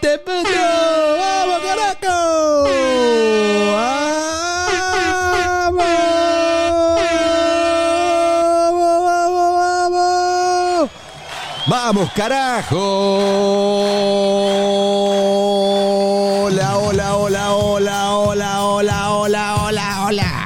este puto! ¡Vamos, carajo! ¡Vamos! ¡Vamos! ¡Vamos, carajo! Hola, hola, hola, hola, hola, hola, hola, hola, hola.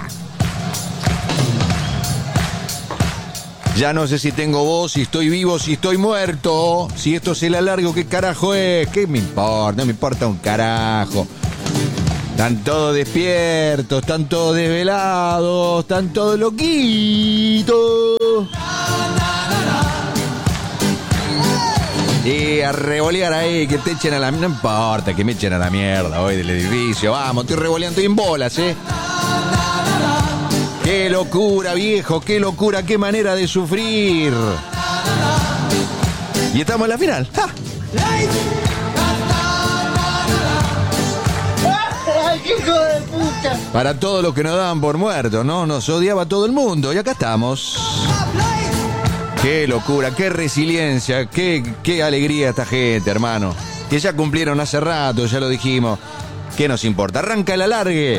Ya no sé si tengo voz, si estoy vivo, si estoy muerto. Si esto se le alargo, ¿qué carajo es? ¿Qué me importa? No me importa un carajo. Están todos despiertos, están todos desvelados, están todos loquitos. Y a revolear ahí, que te echen a la... No importa que me echen a la mierda hoy del edificio. Vamos, estoy revoleando, estoy en bolas, ¡Qué locura, viejo! ¡Qué locura! ¡Qué manera de sufrir! Y estamos en la final. ¡Ja! ¡Ay, qué hijo de puta! Para todos los que nos daban por muertos, ¿no? Nos odiaba todo el mundo. Y acá estamos. ¡Qué locura! ¡Qué resiliencia! ¡Qué alegría esta gente, hermano! Que ya cumplieron hace rato, ya lo dijimos. ¿Qué nos importa? ¡Arranca el alargue!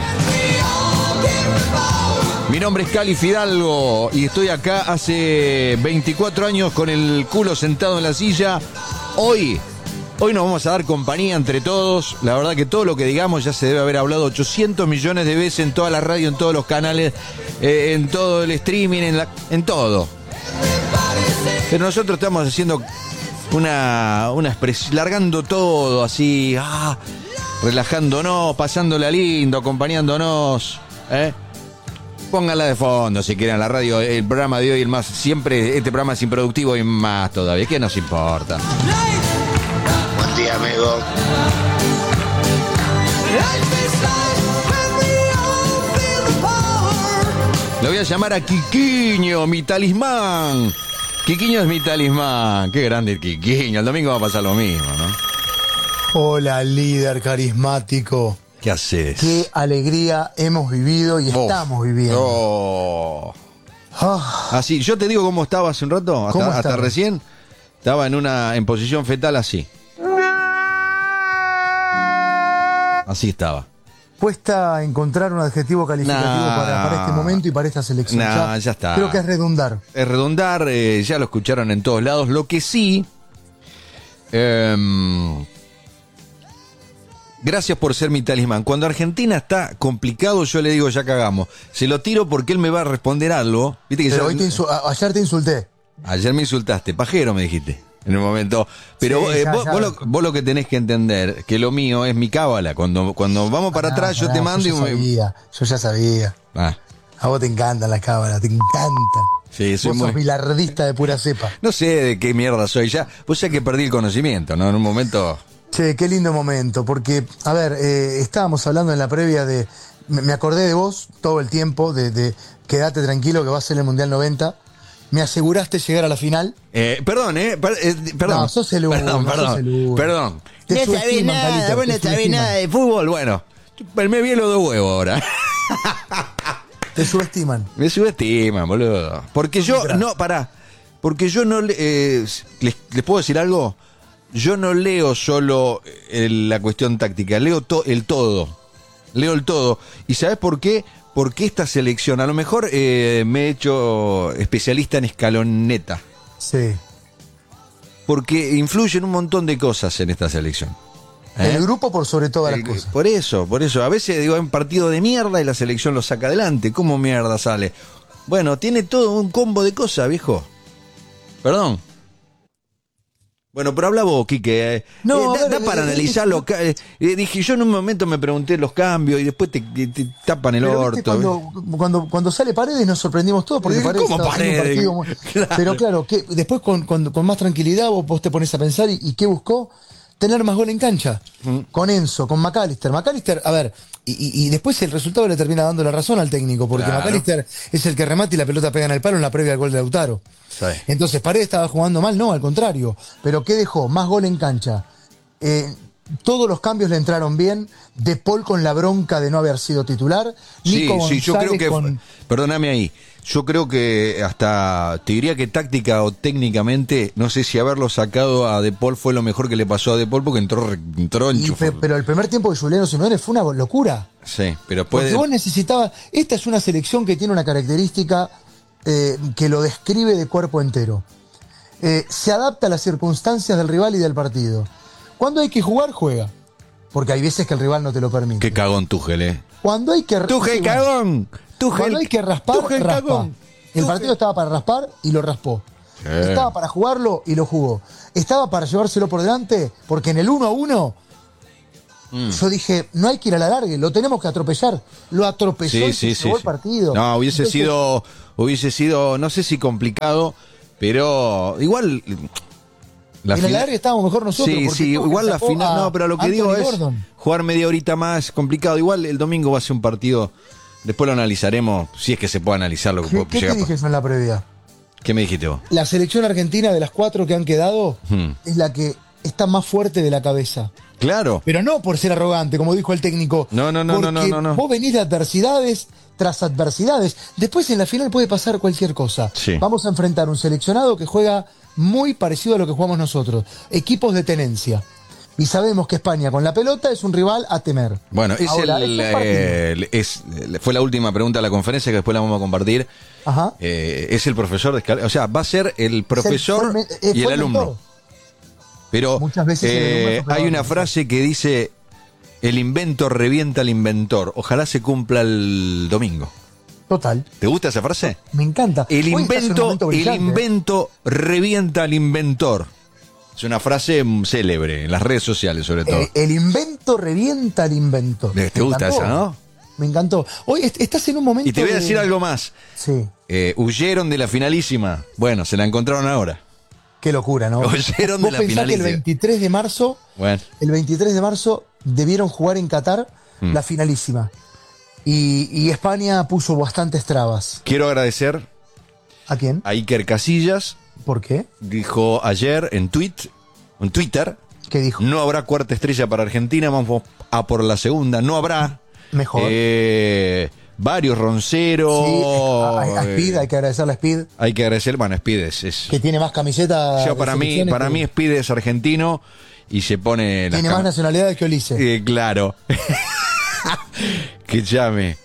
Mi nombre es Cali Fidalgo y estoy acá hace 24 años con el culo sentado en la silla. Hoy nos vamos a dar compañía entre todos. La verdad que todo lo que digamos ya se debe haber hablado 800 millones de veces en toda la radio, en todos los canales, en todo el streaming, en todo. Pero nosotros estamos haciendo una expresión, largando todo así, relajándonos, pasándola lindo, acompañándonos, Pónganla de fondo si quieren la radio, el programa de hoy, el más, siempre este programa es improductivo y más todavía. ¿Qué nos importa? Buen día, amigo. Lo voy a llamar a Quiquiño, mi talismán. Quiquiño es mi talismán. Qué grande el Quiquiño. El domingo va a pasar lo mismo, ¿no? Hola, líder carismático. ¿Qué haces? Qué alegría hemos vivido y estamos viviendo. Así, yo te digo cómo estaba hace un rato, hasta recién. Estaba en posición fetal así. Así estaba. Cuesta encontrar un adjetivo calificativo para este momento y para esta selección. Ya está. Creo que es redundar. Es redundar, ya lo escucharon en todos lados. Lo que sí... gracias por ser mi talismán. Cuando Argentina está complicado, yo le digo, ya cagamos. Se lo tiro porque él me va a responder algo. ¿Viste que pero ayer te insulté. Ayer me insultaste, pajero me dijiste, en un momento. Pero sí, vos lo que tenés que entender, que lo mío es mi cábala. Cuando vamos para atrás, yo te mando yo ya sabía. A vos te encantan las cábalas, te encantan. Sí, vos sos bilardista de pura cepa. No sé de qué mierda soy ya. Vos ya que perdí el conocimiento, ¿no? En un momento... Che, qué lindo momento, porque, a ver, estábamos hablando en la previa de... Me acordé de vos todo el tiempo, de quédate tranquilo que va a ser el Mundial 90. Me aseguraste llegar a la final. Perdón. No, sos el uno. Perdón. Te no sabés nada, vos no sabés nada de fútbol. Bueno, me vi los 2 huevos ahora. Te subestiman. Me subestiman, boludo. Porque yo, porque yo no... ¿Les puedo decir algo? Yo no leo solo la cuestión táctica, leo el todo. Leo el todo. ¿Y sabes por qué? Porque esta selección, a lo mejor me he hecho especialista en escaloneta. Sí. Porque influyen un montón de cosas en esta selección. El grupo por sobre todas las cosas. Por eso. A veces digo, hay un partido de mierda y la selección lo saca adelante. ¿Cómo mierda sale? Bueno, tiene todo un combo de cosas, viejo. Perdón. Bueno, pero habla vos, Quique. Da para analizarlo. Dije, yo en un momento me pregunté los cambios y después te tapan el orto. Cuando sale Paredes nos sorprendimos todos porque Paredes ¿cómo Paredes? Claro. Pero claro, que después con más tranquilidad vos te pones a pensar y ¿qué buscó? Tener más gol en cancha. Con Enzo, con McAllister. McAllister, a ver, y después el resultado le termina dando la razón al técnico, porque claro. McAllister es el que remata y la pelota pega en el palo en la previa al gol de Lautaro. Sí. Entonces Paredes estaba jugando mal, no, al contrario. Pero ¿qué dejó? Más gol en cancha. Todos los cambios le entraron bien. De Paul con la bronca de no haber sido titular. Nico Sí, yo creo González que, con... perdóname ahí, yo creo que hasta, te diría que táctica o técnicamente, no sé si haberlo sacado a De Paul fue lo mejor que le pasó a De Paul porque entró enchufado. Pero el primer tiempo de Juliano Simeone fue una locura. Sí, pero Porque puede... vos necesitabas... Esta es una selección que tiene una característica que lo describe de cuerpo entero. Se adapta a las circunstancias del rival y del partido. Cuando hay que jugar, juega. Porque hay veces que el rival no te lo permite. Qué cagón Tuchel, Cuando hay que... Tuchel cagón. Cuando hay que raspar, Tuchel raspa. cagón. El partido estaba para raspar y lo raspó. Estaba para jugarlo y lo jugó. Estaba para llevárselo por delante porque en el 1-1 yo dije, no hay que ir a la larga, lo tenemos que atropellar. Lo atropelló y se llevó el partido. No, hubiese Entonces, sido, no sé si complicado, pero igual... en la larga estábamos mejor nosotros. Sí, porque sí, Tuchel igual la sacó final, a no, pero lo que Anthony digo es Gordon. jugar media horita más complicado. Igual el domingo va a ser un partido, después lo analizaremos, si es que se puede analizar lo que ¿Qué puede te llegar. dije yo en la previa? ¿Qué me dijiste vos? La selección argentina de las 4 que han quedado Hmm. es la que está más fuerte de la cabeza. Claro. Pero no por ser arrogante, como dijo el técnico. No. Porque vos venís de adversidades tras adversidades. Después en la final puede pasar cualquier cosa. Sí. Vamos a enfrentar un seleccionado que juega muy parecido a lo que jugamos nosotros. Equipos de tenencia. Y sabemos que España con la pelota es un rival a temer. Bueno, Ahora, fue la última pregunta de la conferencia que después la vamos a compartir. Ajá. Es el profesor de Scaloni, o sea, va a ser el profesor Fue y el alumno. mentor. Pero Muchas veces el alumno es hay una mentor. frase que dice, el invento revienta al inventor. Ojalá se cumpla el domingo. Total. ¿Te gusta esa frase? Me encanta. El Hoy estás en un momento brillante. invento revienta al inventor. Es una frase célebre en las redes sociales, sobre todo. El invento revienta al inventor. ¿Te gusta encantó. esa, no? Me encantó. Hoy estás en un momento. Y te voy a de- decir algo más. Sí. Huyeron de la finalísima. Bueno, se la encontraron ahora. Qué locura, ¿no? Oyeron de Vos la pensás que finalísima. el 23 de marzo, Bueno, debieron jugar en Qatar la finalísima. Y España puso bastantes trabas. quiero agradecer ¿A quién? a Iker Casillas. ¿Por qué? Dijo ayer en Twitter, ¿Qué dijo? no habrá cuarta estrella para Argentina, vamos a por la segunda. No habrá. Mejor. Varios ronceros. Sí, a Speed, hay que agradecerle a Speed, Hay que agradecer, bueno, Speed es que tiene más camisetas. yo, para mí Speed es argentino y se pone las tiene más nacionalidades que Ulises. claro. Que llame.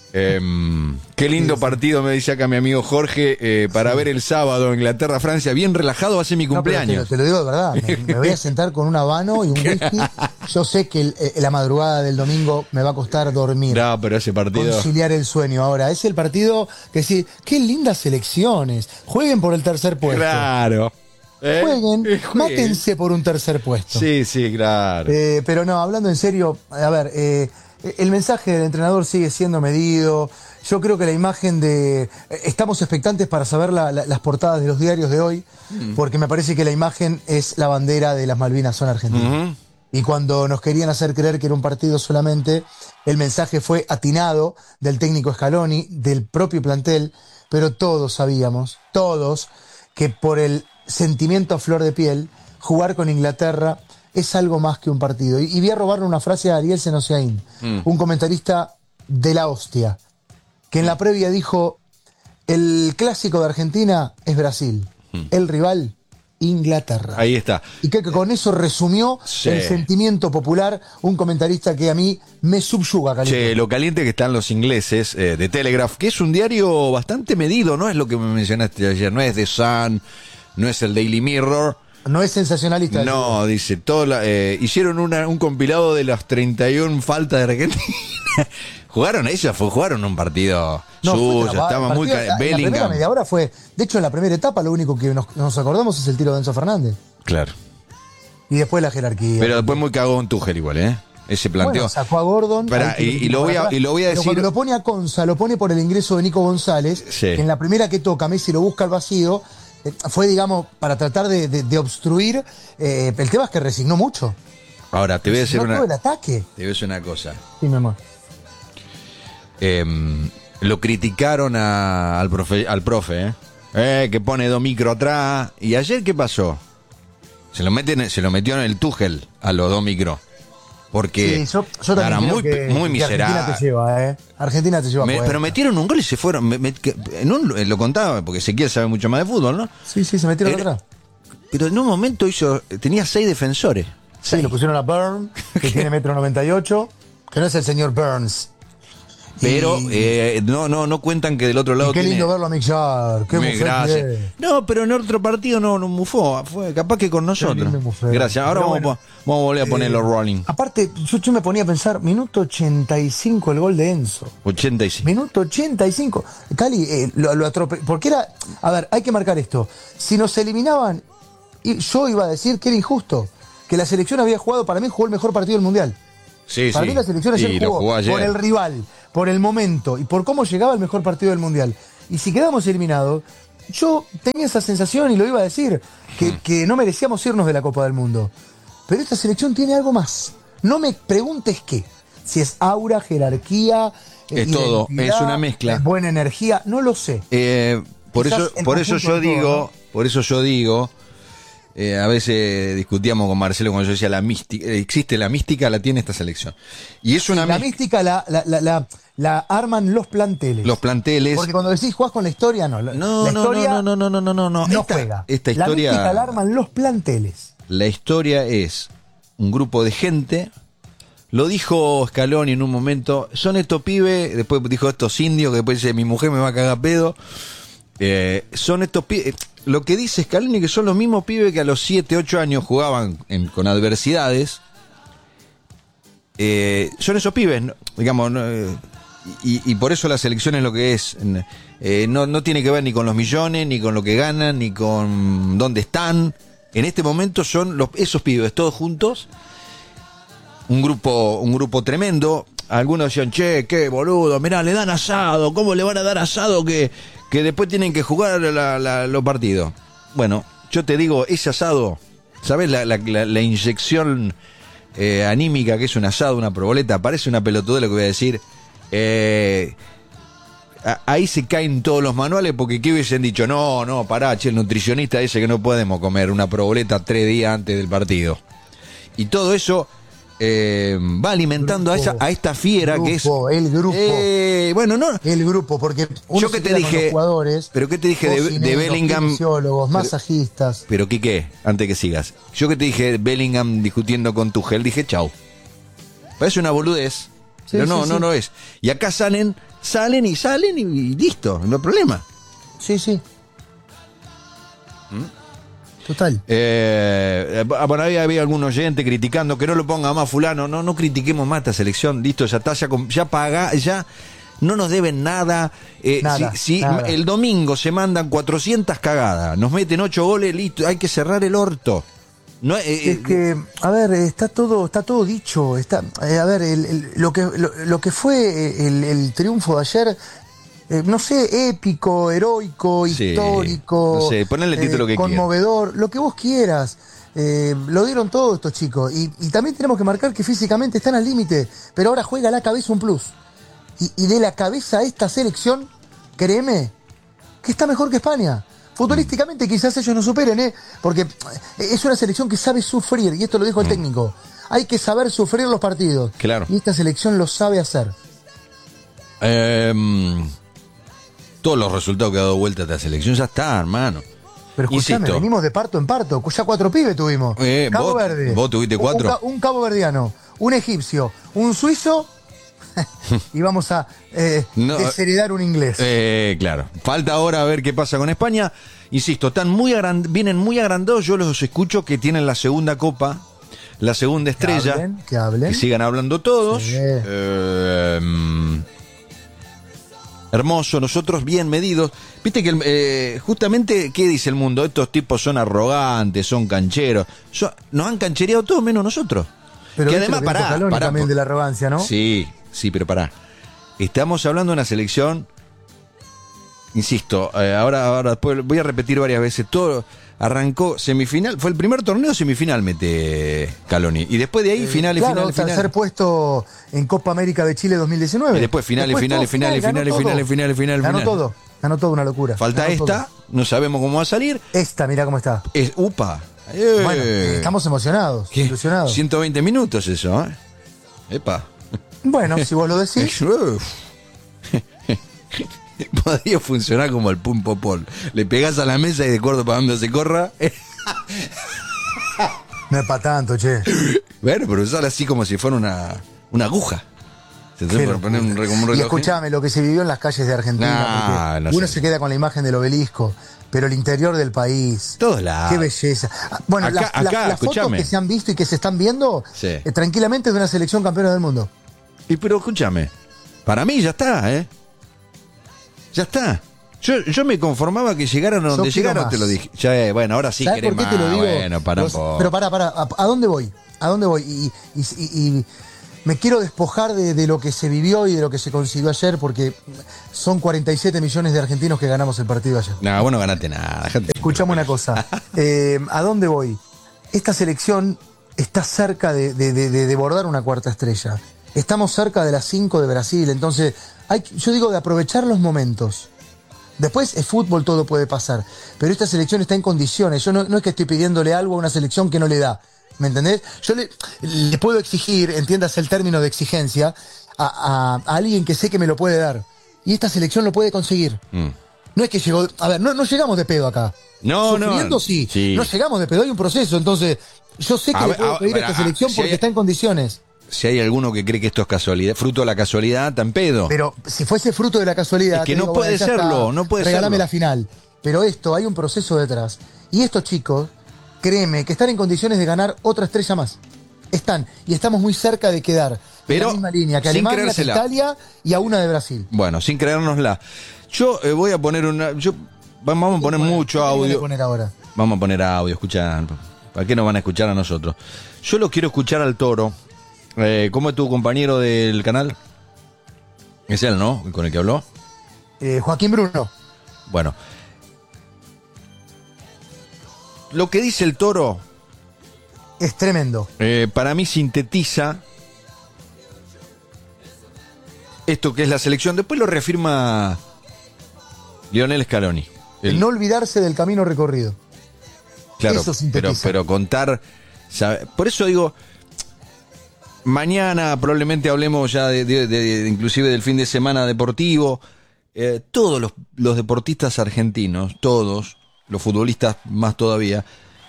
Qué lindo partido, me dice acá mi amigo Jorge, para ver el sábado Inglaterra-Francia, bien relajado, va a ser mi No, pero cumpleaños. te lo digo de verdad. Me voy a sentar con un habano y un whisky. Yo sé que la madrugada del domingo me va a costar dormir. No, pero ese partido... Conciliar el sueño. Ahora, es el partido que sí, qué lindas selecciones. Jueguen por el tercer puesto. Claro. Jueguen, mátense por un tercer puesto. Sí, sí, claro. Pero no, hablando en serio, a ver, el mensaje del entrenador sigue siendo medido. Yo creo que la imagen de... Estamos expectantes para saber las portadas de los diarios de hoy, porque me parece que la imagen es la bandera de las Malvinas son argentinas. Ujú. Y cuando nos querían hacer creer que era un partido solamente, el mensaje fue atinado del técnico Scaloni, del propio plantel, pero todos sabíamos, todos, que por el sentimiento a flor de piel, jugar con Inglaterra es algo más que un partido. Y voy a robarle una frase a Ariel Senosiaín, un comentarista de la hostia, que en la previa dijo, el clásico de Argentina es Brasil, el rival Inglaterra. Ahí está. Y que con eso resumió Sí. el sentimiento popular, un comentarista que a mí me subyuga, Calito. Che, lo caliente que están los ingleses de Telegraph, que es un diario bastante medido, no es lo que me mencionaste ayer, no es The Sun, no es el Daily Mirror. No es sensacionalista. No, dice, hicieron un compilado de las 31 faltas de Argentina. Jugaron un partido No, fue suyo, trabado. estaba El muy... partido, en la primera Bellingham. media hora fue, de hecho en la primera etapa lo único que nos acordamos es el tiro de Enzo Fernández. Claro. Y después la jerarquía. Pero después muy cagón Tuchel igual, ¿eh? Ese planteo. Bueno, sacó a Gordon. Pará, ahí y lo voy a pero decir- Cuando lo pone a Conza, lo pone por el ingreso de Nico González, Sí. que en la primera que toca Messi lo busca al vacío, fue, digamos, para tratar de obstruir. El tema es que resignó mucho. Ahora, te voy a decir Resignó todo el ataque. te voy a decir una cosa. Sí, mi amor. Lo criticaron al profe, que pone 2 micros atrás. ¿Y ayer qué pasó? Se lo metió en el Tuchel a los 2 micros. Porque Sí, yo también era creo muy, que muy Argentina miserable. te lleva, Argentina te lleva a Pero metieron un gol y se fueron. Lo contaba, porque Ezequiel sabe mucho más de fútbol, ¿no? Sí, se metieron atrás. Pero en un momento tenía 6 defensores. Sí, lo pusieron a Burns, que tiene 1,98 m, que no es el señor Burns. Pero no cuentan que del otro lado y qué tiene... lindo verlo a Mick Jagger, qué mujer Gracias. que es. No, pero en otro partido no mufó. Fue capaz que con nosotros. lindo Muffet. Gracias. Ahora Pero vamos a volver a poner los rolling. Aparte, yo me ponía a pensar, minuto 85 el gol de Enzo. 85. Minuto 85. Cali lo atropelló. Porque era. A ver, hay que marcar esto. Si nos eliminaban, yo iba a decir que era injusto. Que la selección había jugado, para mí jugó el mejor partido del mundial. Sí, Para mí la selección ayer jugó ayer. por el rival, por el momento y por cómo llegaba el mejor partido del mundial. Y si quedamos eliminados, yo tenía esa sensación y lo iba a decir, que no merecíamos irnos de la Copa del Mundo. Pero esta selección tiene algo más. No me preguntes qué. Si es aura, jerarquía, es todo, es una mezcla. Es buena energía, no lo sé. Por eso yo digo, a veces discutíamos con Marcelo cuando yo decía la mística, existe la mística, la tiene esta selección. Y es una la mística la arman los planteles. Los planteles. Porque cuando decís jugás con la historia, no. No Juega. Esta historia. La mística la arman los planteles. La historia es un grupo de gente. Lo dijo Scaloni en un momento. Son estos pibes. Después dijo estos indios. Que después dice: mi mujer me va a cagar pedo. Son estos pibes. Lo que dice Scaloni que son los mismos pibes que a los 7, 8 años jugaban con adversidades. Son esos pibes, digamos. Y por eso la selección es lo que es. No tiene que ver ni con los millones, ni con lo que ganan, ni con dónde están. En este momento son esos pibes, todos juntos. Un grupo tremendo. Algunos decían: che, qué boludo, mirá, le dan asado. ¿Cómo le van a dar asado que después tienen que jugar los partidos? Bueno, yo te digo, ese asado, ¿sabés la inyección anímica que es un asado, una proboleta? Parece una pelotudez lo que voy a decir. Ahí se caen todos los manuales, porque ¿qué hubiesen dicho? No, pará, che, el nutricionista dice que no podemos comer una proboleta 3 días antes del partido. Y todo eso va alimentando a esta fiera que es el grupo. El grupo, porque uno yo que te dije, los jugadores, pero qué te dije de Bellingham, fisiólogos, masajistas. Pero Quique, antes que sigas, yo que te dije de Bellingham discutiendo con Tuchel, dije chau. Parece una boludez. Pero no es. Y acá salen y listo, no hay problema. Sí. Total. Bueno, había algún oyente criticando que no lo ponga más fulano. No critiquemos más esta selección. Listo, ya está, ya paga, ya no nos deben nada. Nada. El domingo se mandan 400 cagadas, nos meten 8 goles, listo, hay que cerrar el orto. Es que, a ver, está todo dicho. Lo que fue el triunfo de ayer, no sé, épico, heroico, histórico, no sé, ponle el título que conmovedor, lo que vos quieras. Lo dieron todos estos chicos. Y también tenemos que marcar que físicamente están al límite, pero ahora juega la cabeza un plus. Y de la cabeza esta selección, créeme, que está mejor que España. Futbolísticamente quizás ellos no superen, porque es una selección que sabe sufrir, y esto lo dijo el técnico. Hay que saber sufrir los partidos. Claro. Y esta selección lo sabe hacer. Todos los resultados que ha dado vuelta esta selección ya está, hermano. Pero escuchame, venimos de parto en parto. Ya 4 pibes tuvimos. Cabo Verde. ¿Vos tuviste 4? Un caboverdiano, un egipcio, un suizo. Y vamos a desheredar un inglés. Claro. Falta ahora a ver qué pasa con España. Insisto, vienen muy agrandados. Yo los escucho que tienen la segunda copa, la segunda estrella. Que hablen. Que sigan hablando todos. Sí. Hermoso, nosotros bien medidos. Viste que justamente, ¿qué dice el mundo? Estos tipos son arrogantes, son cancheros. Nos han canchereado todos menos nosotros. Pero que además, pará, también de la arrogancia, ¿no? Sí, pero pará. Estamos hablando de una selección, insisto, ahora después voy a repetir varias veces, todo arrancó semifinal, fue el primer torneo semifinal mete Scaloni, y después de ahí final. Tercer puesto en Copa América de Chile 2019. Y después finales. Ganó todo, una locura. Falta esta, no sabemos cómo va a salir. Mirá cómo está. Upa. Bueno, estamos emocionados, ilusionados. 120 minutos eso, Epa. Bueno, si vos lo decís. Podría funcionar como el pum popol. Le pegás a la mesa y de acuerdo para donde se corra. No es para tanto, che. Bueno, pero usarla así como si fuera una aguja. Se te puede poner un reloj. Y escuchame, lo que se vivió en las calles de Argentina. No uno sé. se queda con la imagen del obelisco, pero el interior del país. Todos lados. Qué belleza. Bueno, Acá, las fotos escuchame. que se han visto y que se están viendo, Sí. tranquilamente es de una selección campeona del mundo. Pero escúchame, para mí ya está, ¿eh? Ya está. Yo me conformaba que llegaran a donde Yo quiero llegaron, más. te lo dije. Ya, bueno, ahora sí ¿Sabés querés por qué más. te lo digo? Bueno, para un poco. Pero pará, ¿a dónde voy? ¿A dónde voy? Y me quiero despojar de lo que se vivió y de lo que se consiguió ayer, porque son 47 millones de argentinos que ganamos el partido ayer. No, vos no ganaste nada. Dejate. Escuchame una cosa. ¿A dónde voy? Esta selección está cerca de bordar una cuarta estrella. Estamos cerca de las 5 de Brasil. Entonces, yo digo de aprovechar los momentos. Después es fútbol, todo puede pasar. Pero esta selección está en condiciones. Yo no es que estoy pidiéndole algo a una selección que no le da. ¿Me entendés? Yo le puedo exigir, entiendas el término de exigencia, a alguien que sé que me lo puede dar. Y esta selección lo puede conseguir. No es que llegó. A ver, no llegamos de pedo acá. Sufriendo, sí. No llegamos de pedo, hay un proceso. Entonces, yo sé que le puedo pedir a esta selección porque está en condiciones. Si hay alguno que cree que esto es casualidad, fruto de la casualidad, tan pedo. Pero si fuese fruto de la casualidad. Es que no puede serlo, no puede serlo. Regálame la final. Pero esto, hay un proceso detrás. Y estos chicos, créeme, que están en condiciones de ganar otra estrella más. Están, y estamos muy cerca de quedar en la misma línea que sin Alemania, que creérsela. Italia y a una de Brasil. Bueno, sin creérnosla. Yo voy a poner vamos a poner mucho ¿Qué voy a audio. poner ahora? Vamos a poner audio, escuchan. ¿Para qué nos van a escuchar a nosotros? Yo lo quiero escuchar al Toro. ¿Cómo es tu compañero del canal? Es él, ¿no? Con el que habló. Joaquín Bruno. Bueno. Lo que dice el Toro, Es tremendo. para mí sintetiza esto que es la selección. Después lo reafirma Lionel Scaloni. El no olvidarse del camino recorrido. Claro, Eso sintetiza. pero contar. Por eso digo, mañana probablemente hablemos ya inclusive del fin de semana deportivo. Todos los deportistas argentinos, todos, los futbolistas más todavía,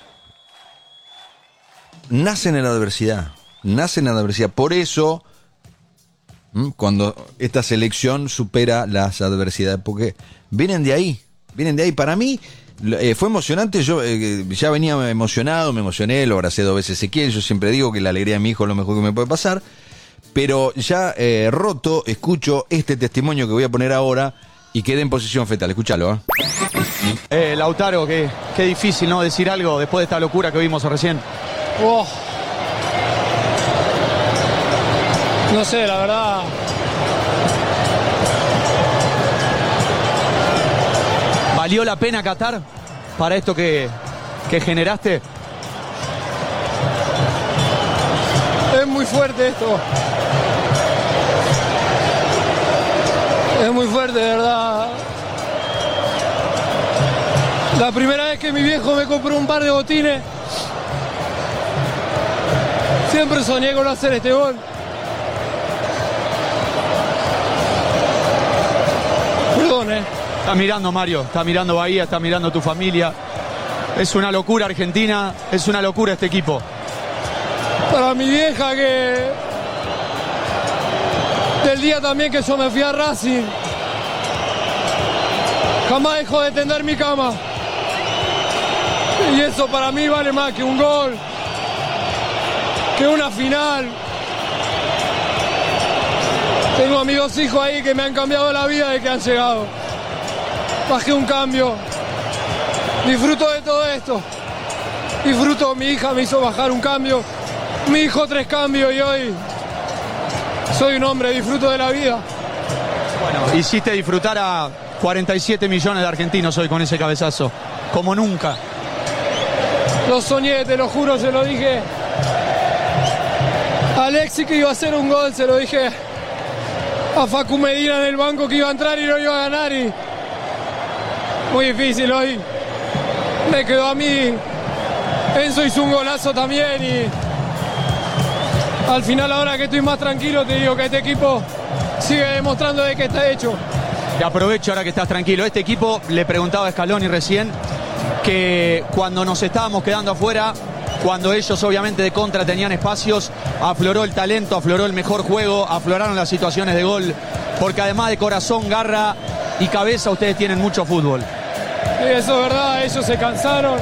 nacen en la adversidad. Por eso, cuando esta selección supera las adversidades, porque vienen de ahí. Para mí fue emocionante. Yo ya venía emocionado, me emocioné, lo abracé 2 veces Ezequiel. Yo siempre digo que la alegría de mi hijo es lo mejor que me puede pasar. Pero ya roto, escucho este testimonio que voy a poner ahora y quedé en posición fetal. Escúchalo, Lautaro, qué difícil, ¿no? Decir algo después de esta locura que vimos recién. Oh. No sé, la verdad. ¿Valió la pena Qatar para esto que generaste? Es muy fuerte esto. Es muy fuerte, de verdad. La primera vez que mi viejo me compró un par de botines, siempre soñé con hacer este gol. Perdón, Está mirando Mario, está mirando Bahía, está mirando tu familia. Es una locura Argentina, es una locura este equipo. Para mi vieja que del día también que yo me fui a Racing, jamás dejó de tender mi cama. Y eso para mí vale más que un gol, que una final. Tengo a mis 2 hijos ahí que me han cambiado la vida de que han llegado. Bajé un cambio. Disfruto de todo esto. Disfruto, mi hija me hizo bajar un cambio. Mi hijo 3 cambios y hoy soy un hombre, disfruto de la vida. Bueno, hiciste disfrutar a 47 millones de argentinos hoy con ese cabezazo, como nunca. Lo soñé, te lo juro, se lo dije a Alexis que iba a hacer un gol, se lo dije a Facu Medina en el banco que iba a entrar y no iba a ganar. Y muy difícil hoy. Me quedó a mí. Enzo hizo un golazo también al final ahora que estoy más tranquilo te digo que este equipo sigue demostrando de que está hecho. Te aprovecho ahora que estás tranquilo. Este equipo, le preguntaba a Scaloni recién, que cuando nos estábamos quedando afuera, cuando ellos obviamente de contra tenían espacios, afloró el talento, afloró el mejor juego, afloraron las situaciones de gol, porque además de corazón, garra y cabeza, ustedes tienen mucho fútbol. Sí, eso es verdad, ellos se cansaron.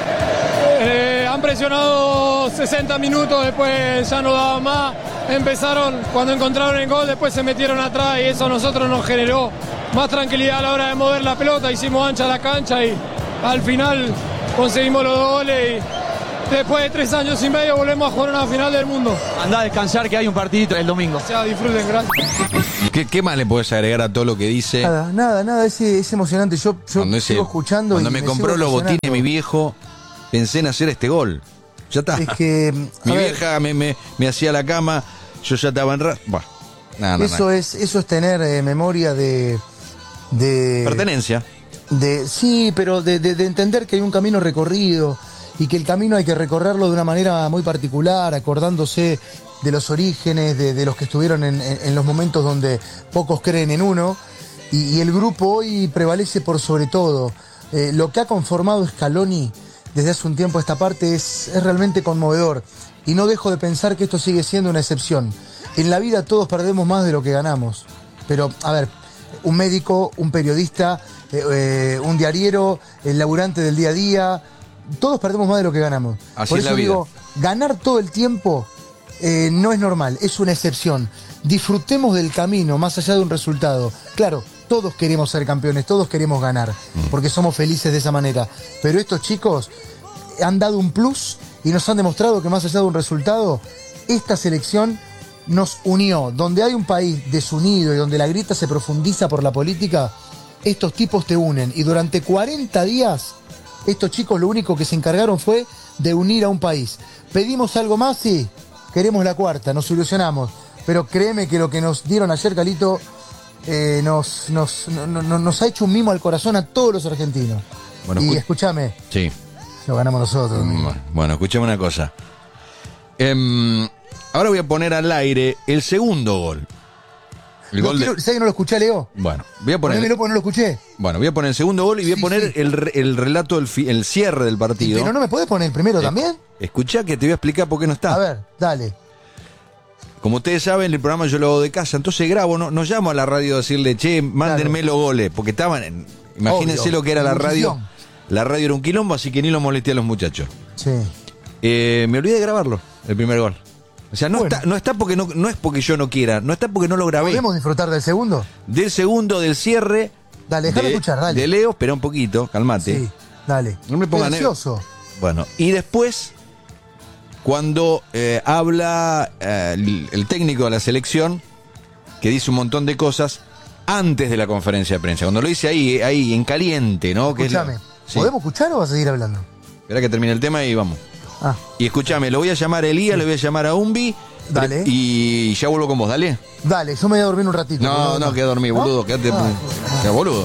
Han presionado 60 minutos, después ya no daban más. Empezaron, cuando encontraron el gol, después se metieron atrás y eso a nosotros nos generó más tranquilidad a la hora de mover la pelota. Hicimos ancha la cancha y al final conseguimos los 2 goles y después de 3 años y medio volvemos a jugar una final del mundo. Andá a descansar que hay un partidito el domingo. O sea, disfruten, gracias. ¿Qué más le podés agregar a todo lo que dice? Nada, es emocionante. Yo sigo escuchando. Cuando y me compró los botines mi viejo, pensé en hacer este gol. Ya está. Es que mi vieja me hacía la cama, yo ya estaba en eso es tener memoria de pertenencia. Sí, pero de entender que hay un camino recorrido y que el camino hay que recorrerlo de una manera muy particular, acordándose de los orígenes, de los que estuvieron en los momentos donde pocos creen en uno, y el grupo hoy prevalece por sobre todo. Lo que ha conformado Scaloni desde hace un tiempo a esta parte es realmente conmovedor, y no dejo de pensar que esto sigue siendo una excepción. En la vida todos perdemos más de lo que ganamos, pero a ver, un médico, un periodista, un diariero, el laburante del día a día, todos perdemos más de lo que ganamos. Así Por es eso la vida. digo, ganar todo el tiempo no es normal, es una excepción. Disfrutemos del camino más allá de un resultado. Claro, todos queremos ser campeones, todos queremos ganar, porque somos felices de esa manera. Pero estos chicos han dado un plus y nos han demostrado que más allá de un resultado, esta selección nos unió. Donde hay un país desunido y donde la grieta se profundiza por la política, estos tipos te unen. Y durante 40 días, estos chicos lo único que se encargaron fue de unir a un país. ¿Pedimos algo más? Sí. Queremos la cuarta, nos ilusionamos. Pero créeme que lo que nos dieron ayer, Calito, nos ha hecho un mimo al corazón a todos los argentinos. Bueno, y escúchame, sí. lo ganamos nosotros. Bueno, escuchame una cosa. Ahora voy a poner al aire el segundo gol. ¿Sabes que no lo escuché, Leo? Bueno, voy a poner. Ponémelo porque no lo escuché. Bueno, voy a poner el segundo gol y voy a poner el relato, el cierre del partido. Pero no me podés poner el primero también. Escuchá que te voy a explicar por qué no está. A ver, dale. Como ustedes saben, el programa yo lo hago de casa, entonces grabo, no llamo a la radio a decirle, che, mándenme los goles, porque estaban imagínense obvio, lo que era la radio. ilusión. La radio era un quilombo, así que ni lo molesté a los muchachos. Sí. Me olvidé de grabarlo, el primer gol. O sea, Bueno. no está porque no es porque yo no quiera, no está porque no lo grabé. ¿Podemos disfrutar del segundo? Del segundo, del cierre. Dale, déjame escuchar, dale. De Leo, espera un poquito, calmate. Sí, dale. No me pongan Precioso. Bueno, y después, cuando habla el técnico de la selección, que dice un montón de cosas antes de la conferencia de prensa. Cuando lo dice ahí en caliente, ¿no? Escúchame, Sí. ¿podemos escuchar o vas a seguir hablando? Espera que termine el tema y vamos. Ah, Y escúchame, lo voy a llamar a Elías, lo voy a llamar a Umbi. Dale. Y ya vuelvo con vos, dale. dale, yo me voy a dormir un ratito. No, queda dormido, ¿No? boludo, quédate. Ah, Queda boludo.